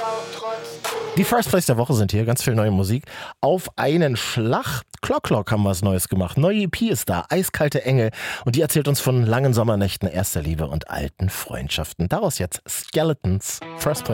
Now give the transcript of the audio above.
Die First Place der Woche sind hier, ganz viel neue Musik. Auf einen Schlag. Clock haben was Neues gemacht. Neue EP ist da, Eiskalte Engel. Und die erzählt uns von langen Sommernächten, erster Liebe und alten Freundschaften. Daraus jetzt Skeletons, First Place.